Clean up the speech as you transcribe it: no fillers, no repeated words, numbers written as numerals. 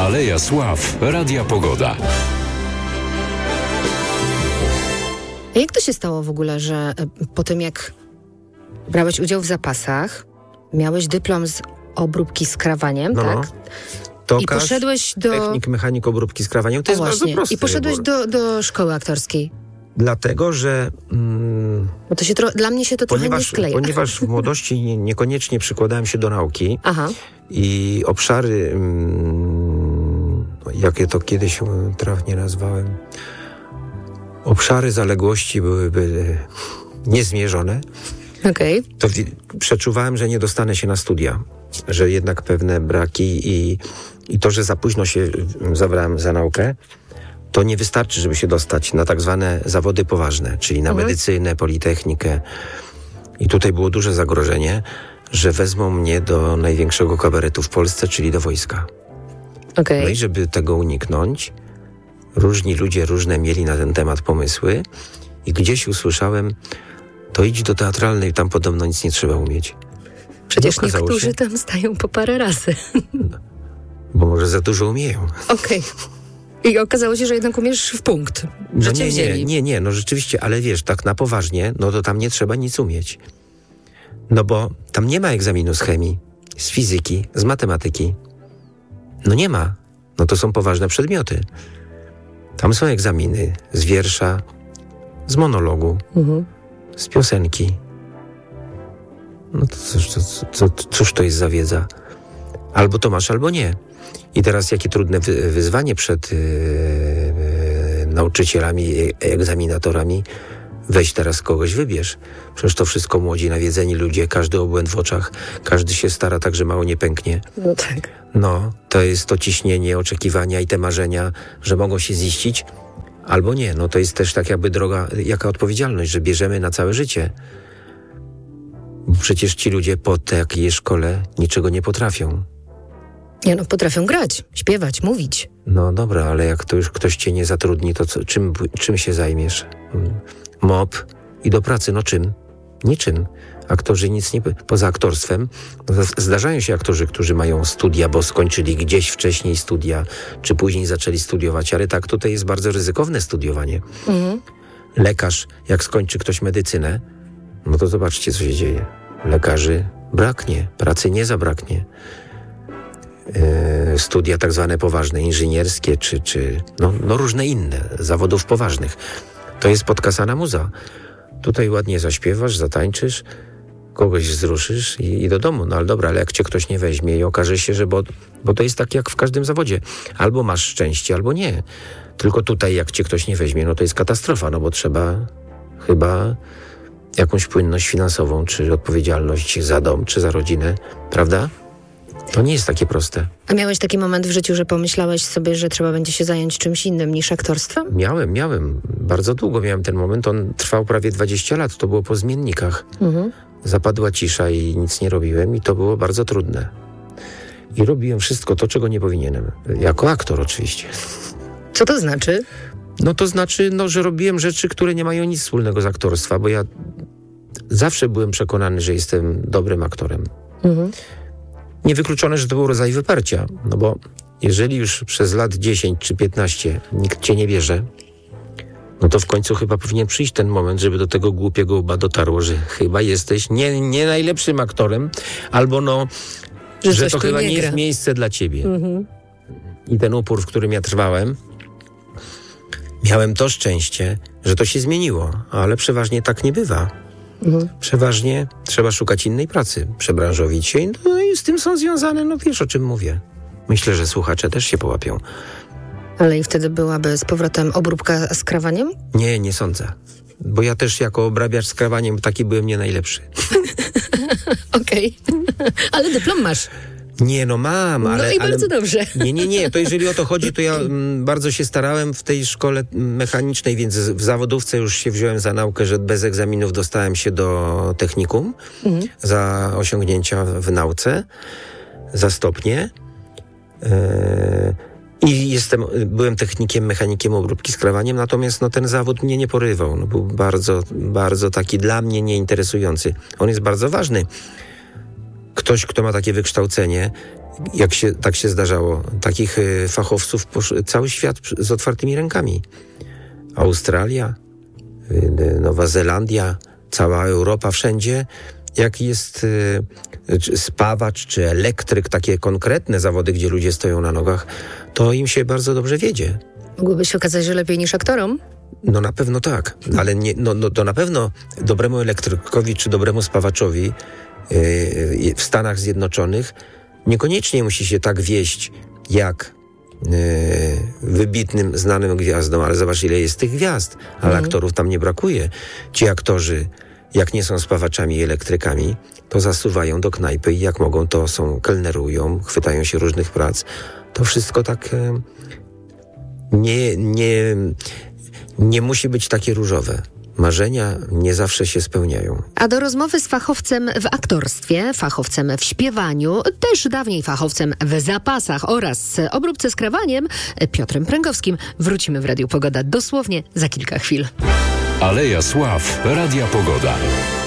Aleja Sław Radia Pogoda. Jak to się stało w ogóle, że po tym jak brałeś udział w zapasach, miałeś dyplom z obróbki skrawaniem, tak? To I poszedłeś do... Technik, mechanik obróbki skrawaniem. To jest bardzo prosty I poszedłeś do szkoły aktorskiej. Dlatego, że... Bo to się dla mnie się to trochę nie skleja. Ponieważ w młodości niekoniecznie przykładałem się do nauki. Aha. I obszary, jakie to kiedyś trafnie nazwałem, obszary zaległości były niezmierzone. Okej. To przeczuwałem, że nie dostanę się na studia, że jednak pewne braki i to, że za późno się zabrałem za naukę, to nie wystarczy, żeby się dostać na tak zwane zawody poważne, czyli na medycynę, politechnikę. I tutaj było duże zagrożenie, że wezmą mnie do największego kabaretu w Polsce, czyli do wojska. Okay. No i żeby tego uniknąć, różni ludzie różne mieli na ten temat pomysły i gdzieś usłyszałem, to idź do teatralnej, tam podobno nic nie trzeba umieć. Przecież niektórzy tam stają po parę razy. Bo może za dużo umieją. Okej. I okazało się, że jednak umiesz w punkt. Że cię wzięli. Nie, no rzeczywiście, ale wiesz, tak na poważnie, no to tam nie trzeba nic umieć. No bo tam nie ma egzaminu z chemii, z fizyki, z matematyki. No nie ma. No to są poważne przedmioty. Tam są egzaminy z wiersza, z monologu, z piosenki. No to cóż to jest za wiedza? Albo to masz, albo nie. I teraz jakie trudne wyzwanie przed nauczycielami, egzaminatorami. Weź teraz kogoś, wybierz. Przecież to wszystko młodzi, nawiedzeni ludzie, każdy obłęd w oczach, każdy się stara tak, że mało nie pęknie. No tak. No, to jest to ciśnienie, oczekiwania i te marzenia, że mogą się ziścić, albo nie. No to jest też tak jakby droga, jaka odpowiedzialność, że bierzemy na całe życie. Bo przecież ci ludzie po takiej szkole niczego nie potrafią. Nie no, potrafią grać, śpiewać, mówić. No dobra, ale jak to już ktoś cię nie zatrudni, to czym się zajmiesz? Mop i do pracy, no czym? Niczym. Aktorzy nic nie... Poza aktorstwem, zdarzają się aktorzy, którzy mają studia, bo skończyli gdzieś wcześniej studia, czy później zaczęli studiować, ale tak, tutaj jest bardzo ryzykowne studiowanie. Lekarz, jak skończy ktoś medycynę, no to zobaczcie, co się dzieje. Lekarzy braknie, pracy nie zabraknie. Studia tak zwane poważne, inżynierskie, czy różne inne, zawodów poważnych. To jest podkasana muza. Tutaj ładnie zaśpiewasz, zatańczysz, kogoś wzruszysz i do domu. No ale dobra, ale jak cię ktoś nie weźmie i okaże się, że bo to jest tak jak w każdym zawodzie. Albo masz szczęście, albo nie. Tylko tutaj jak cię ktoś nie weźmie, no to jest katastrofa, no bo trzeba chyba jakąś płynność finansową, czy odpowiedzialność za dom, czy za rodzinę, prawda? To nie jest takie proste. A miałeś taki moment w życiu, że pomyślałeś sobie, że trzeba będzie się zająć czymś innym niż aktorstwem? Miałem. Bardzo długo miałem ten moment. On trwał prawie 20 lat. To było po zmiennikach. Zapadła cisza i nic nie robiłem i to było bardzo trudne. I robiłem wszystko to, czego nie powinienem. Jako aktor oczywiście. Co to znaczy? No to znaczy, że robiłem rzeczy, które nie mają nic wspólnego z aktorstwa, bo ja zawsze byłem przekonany, że jestem dobrym aktorem. Niewykluczone, że to był rodzaj wyparcia, no bo jeżeli już przez lat 10 czy 15 nikt cię nie bierze, no to w końcu chyba powinien przyjść ten moment, żeby do tego głupiego łba dotarło, że chyba jesteś nie najlepszym aktorem, albo że to chyba nie jest miejsce dla ciebie. I ten upór, w którym ja trwałem, miałem to szczęście, że to się zmieniło, ale przeważnie tak nie bywa. Przeważnie trzeba szukać innej pracy, przebranżowić się, no i z tym są związane, wiesz o czym mówię. Myślę, że słuchacze też się połapią. Ale i wtedy byłaby z powrotem obróbka z krawaniem? Nie sądzę. Bo ja też jako obrabiacz z krawaniem taki byłem nie najlepszy. Okej. Ale dyplom masz. Nie, mam, ale... No i bardzo dobrze. Nie, to jeżeli o to chodzi, to ja bardzo się starałem w tej szkole mechanicznej, więc w zawodówce już się wziąłem za naukę, że bez egzaminów dostałem się do technikum za osiągnięcia w nauce, za stopnie. I byłem technikiem, mechanikiem obróbki skrawaniem, natomiast ten zawód mnie nie porywał. Był bardzo, bardzo taki dla mnie nieinteresujący. On jest bardzo ważny. Ktoś, kto ma takie wykształcenie tak się zdarzało, takich fachowców cały świat z otwartymi rękami. Australia, Nowa Zelandia, cała Europa, wszędzie. Jak jest spawacz czy elektryk, takie konkretne zawody, gdzie ludzie stoją na nogach, to im się bardzo dobrze wiedzie. Mogłoby się okazać, że lepiej niż aktorom? No na pewno tak, ale nie, to na pewno dobremu elektrykowi czy dobremu spawaczowi w Stanach Zjednoczonych niekoniecznie musi się tak wieść jak wybitnym, znanym gwiazdom, ale zobacz, ile jest tych gwiazd, ale aktorów tam nie brakuje. Ci aktorzy, jak nie są spawaczami i elektrykami, to zasuwają do knajpy i jak mogą, to kelnerują, chwytają się różnych prac. To wszystko tak nie musi być takie różowe. Marzenia nie zawsze się spełniają. A do rozmowy z fachowcem w aktorstwie, fachowcem w śpiewaniu, też dawniej fachowcem w zapasach oraz obróbce skrawaniem, Piotrem Pręgowskim, wrócimy w Radiu Pogoda dosłownie za kilka chwil. Aleja Sław Radia Pogoda.